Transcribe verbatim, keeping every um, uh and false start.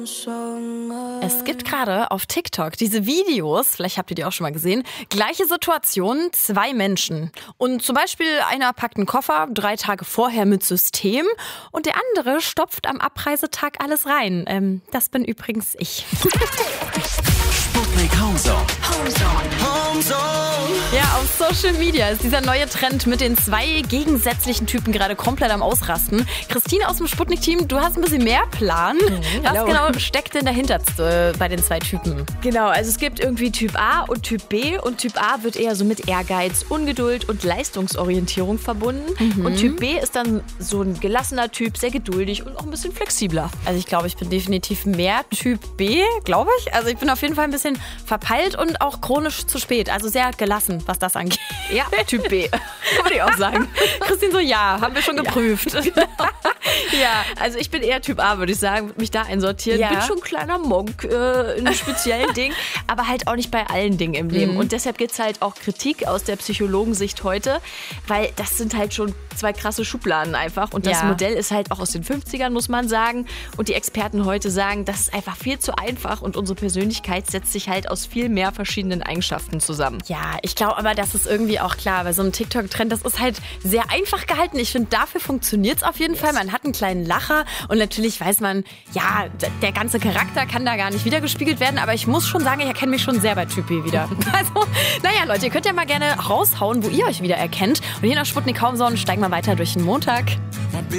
Es gibt gerade auf TikTok diese Videos, vielleicht habt ihr die auch schon mal gesehen, gleiche Situation, zwei Menschen. Und zum Beispiel einer packt einen Koffer drei Tage vorher mit System und der andere stopft am Abreisetag alles rein. Ähm, das bin übrigens ich. Sputnik Homezone. Ja, auf Social Media ist dieser neue Trend mit den zwei gegensätzlichen Typen gerade komplett am Ausrasten. Christine aus dem Sputnik-Team, du hast ein bisschen mehr Plan. Mhm, Was hello. genau steckt denn dahinter äh, bei den zwei Typen? Genau, also es gibt irgendwie Typ A und Typ B und Typ A wird eher so mit Ehrgeiz, Ungeduld und Leistungsorientierung verbunden Mhm. und Typ B ist dann so ein gelassener Typ, sehr geduldig und auch ein bisschen flexibler. Also ich glaube, ich bin definitiv mehr Typ B, glaube ich. Also ich bin auf jeden Fall ein bisschen verpeilt und auch chronisch zu spät. Also sehr gelassen, was das angeht. Ja, Typ B, würde ich auch sagen. Christine so, ja, haben wir schon geprüft. Ja, also ich bin eher Typ A, würde ich sagen, würde mich da einsortieren. Ja. Bin schon ein kleiner Monk äh, in speziellen Dingen, aber halt auch nicht bei allen Dingen im Leben. Mhm. Und deshalb gibt es halt auch Kritik aus der Psychologensicht heute, weil das sind halt schon zwei krasse Schubladen einfach. Und das Ja. Modell ist halt auch aus den fünfzigern, muss man sagen. Und die Experten heute sagen, das ist einfach viel zu einfach und unsere Persönlichkeit setzt sich halt aus viel mehr verschiedenen Eigenschaften zusammen. Ja, ich glaube aber, das ist irgendwie auch klar. Bei so einem TikTok-Trend, das ist halt sehr einfach gehalten. Ich finde, dafür funktioniert es auf jeden Fall. Man hat einen kleinen Lacher und natürlich weiß man, ja, d- der ganze Charakter kann da gar nicht wiedergespiegelt werden. Aber ich muss schon sagen, ich erkenne mich schon sehr bei Typ B wieder. Also, naja, Leute, ihr könnt ja mal gerne raushauen, wo ihr euch wieder erkennt. Und hier nach Sputnik Homezone steigen wir weiter durch den Montag.